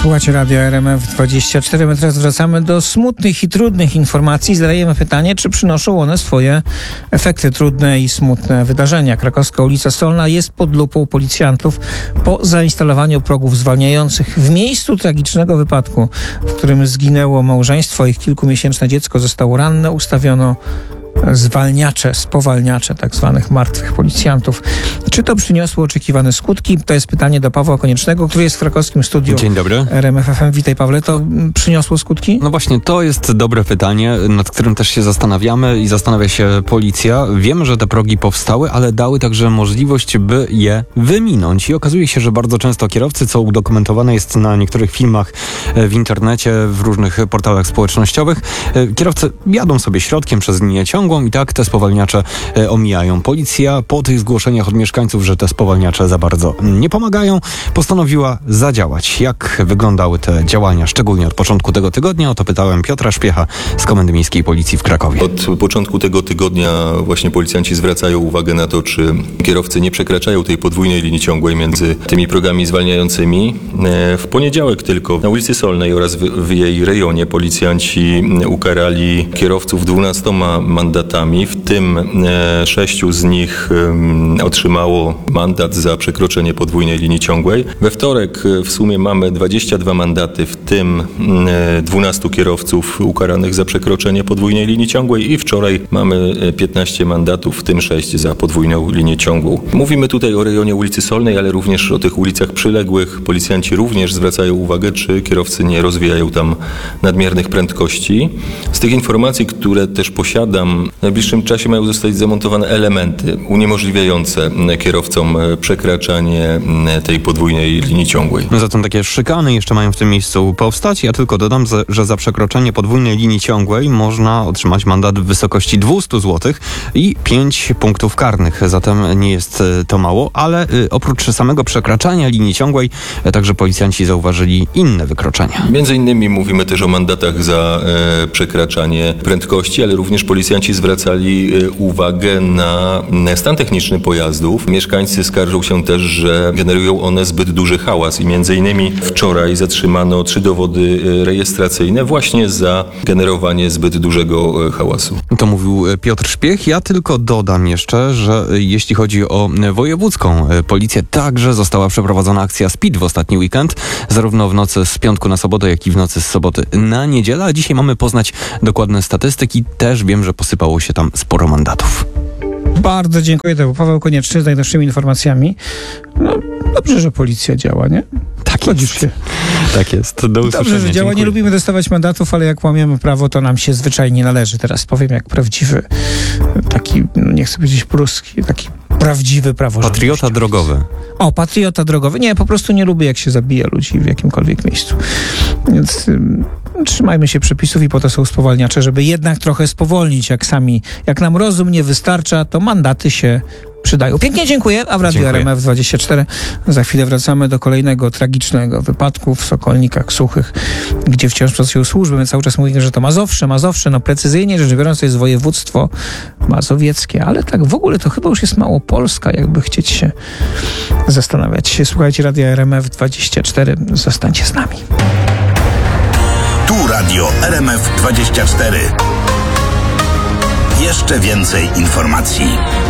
Słuchacie Radia RMF24. My teraz wracamy do smutnych i trudnych informacji. Zadajemy pytanie, czy przynoszą one swoje efekty. Trudne i smutne wydarzenia. Krakowska ulica Solna jest pod lupą policjantów po zainstalowaniu progów zwalniających. W miejscu tragicznego wypadku, w którym zginęło małżeństwo, ich kilkumiesięczne dziecko zostało ranne, ustawiono spowalniacze tak zwanych martwych policjantów. Czy to przyniosło oczekiwane skutki? To jest pytanie do Pawła Koniecznego, który jest w krakowskim studiu. Dzień dobry. RMF FM. Witaj, Pawle. To przyniosło skutki? No właśnie, to jest dobre pytanie, nad którym też się zastanawiamy i zastanawia się policja. Wiemy, że te progi powstały, ale dały także możliwość, by je wyminąć. I okazuje się, że bardzo często kierowcy, co udokumentowane jest na niektórych filmach w internecie, w różnych portalach społecznościowych, kierowcy jadą sobie środkiem przez linię ciągłą i tak te spowalniacze omijają. Policja po tych zgłoszeniach od mieszkańców, że te spowalniacze za bardzo nie pomagają, postanowiła zadziałać. Jak wyglądały te działania, szczególnie od początku tego tygodnia? O to pytałem Piotra Szpiecha z Komendy Miejskiej Policji w Krakowie. Od początku tego tygodnia właśnie policjanci zwracają uwagę na to, czy kierowcy nie przekraczają tej podwójnej linii ciągłej między tymi progami zwalniającymi. W poniedziałek tylko na ulicy Solnej oraz w jej rejonie policjanci ukarali kierowców 12 mandatami, w tym 6 z nich otrzymało mandat za przekroczenie podwójnej linii ciągłej. We wtorek w sumie mamy 22 mandaty, w tym 12 kierowców ukaranych za przekroczenie podwójnej linii ciągłej i wczoraj mamy 15 mandatów, w tym 6 za podwójną linię ciągłą. Mówimy tutaj o rejonie ulicy Solnej, ale również o tych ulicach przyległych. Policjanci również zwracają uwagę, czy kierowcy nie rozwijają tam nadmiernych prędkości. Z tych informacji, które też posiadam, w najbliższym czasie mają zostać zamontowane elementy uniemożliwiające kierowcom przekraczanie tej podwójnej linii ciągłej. Zatem takie szykany jeszcze mają w tym miejscu powstać. Ja tylko dodam, że za przekroczenie podwójnej linii ciągłej można otrzymać mandat w wysokości 200 zł i 5 punktów karnych. Zatem nie jest to mało, ale oprócz samego przekraczania linii ciągłej także policjanci zauważyli inne wykroczenia. Między innymi mówimy też o mandatach za przekraczanie prędkości, ale również policjanci zwracali uwagę na stan techniczny pojazdów. Mieszkańcy skarżą się też, że generują one zbyt duży hałas i między innymi wczoraj zatrzymano 3 dowody rejestracyjne właśnie za generowanie zbyt dużego hałasu. To mówił Piotr Szpiech. Ja tylko dodam jeszcze, że jeśli chodzi o wojewódzką policję, także została przeprowadzona akcja SPEED w ostatni weekend, zarówno w nocy z piątku na sobotę, jak i w nocy z soboty na niedzielę. A dzisiaj mamy poznać dokładne statystyki. Też wiem, że posypało się tam sporo mandatów. Bardzo dziękuję. To był Paweł Konieczny z najnowszymi informacjami. No, dobrze, że policja działa, nie? Tak jest. Się. Tak jest. Do usłyszenia. Dobrze, że działa. Dziękuję. Nie lubimy dostawać mandatów, ale jak łamiemy prawo, to nam się zwyczajnie należy. Teraz powiem jak prawdziwy, taki, nie chcę powiedzieć pruski, taki prawdziwy praworządność. Patriota drogowy. O, patriota drogowy. Nie, po prostu nie lubię, jak się zabija ludzi w jakimkolwiek miejscu. Więc trzymajmy się przepisów i po to są spowalniacze, żeby jednak trochę spowolnić. Jak nam rozum nie wystarcza, to mandaty się przydają. Pięknie dziękuję, a w Radiu RMF24 za chwilę wracamy do kolejnego tragicznego wypadku w Sokolnikach Suchych, gdzie wciąż pracują służby. My cały czas mówimy, że to Mazowsze, no precyzyjnie rzecz biorąc to jest województwo mazowieckie, ale tak w ogóle to chyba już jest Małopolska, jakby chcieć się zastanawiać. Słuchajcie Radia RMF24, zostańcie z nami. Tu Radio RMF24. Jeszcze więcej informacji.